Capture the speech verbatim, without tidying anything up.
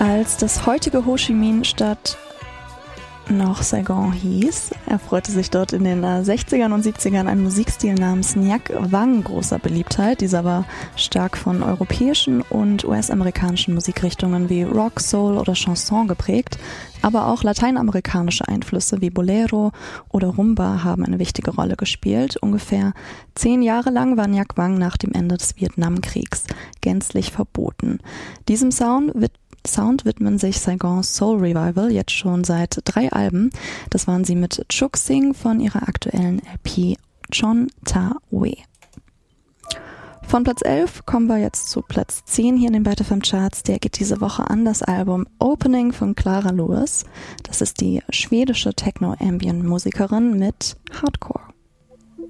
Als das heutige Ho Chi Minh Stadt noch Saigon hieß, erfreute sich dort in den äh, sechzigern und siebzigern ein Musikstil namens Nyak Wang großer Beliebtheit. Dieser war stark von europäischen und U S-amerikanischen Musikrichtungen wie Rock, Soul oder Chanson geprägt, aber auch lateinamerikanische Einflüsse wie Bolero oder Rumba haben eine wichtige Rolle gespielt. Ungefähr zehn Jahre lang war Nyak Wang nach dem Ende des Vietnamkriegs gänzlich verboten. Diesem Sound wird Sound widmen sich Saigons Soul Revival jetzt schon seit drei Alben. Das waren sie mit Chuk Sing von ihrer aktuellen L P Chon Ta We. Von Platz elf kommen wir jetzt zu Platz zehn hier in den Byte F M Charts. Der geht diese Woche an das Album Opening von Clara Lewis. Das ist die schwedische Techno-Ambient-Musikerin mit Hardcore.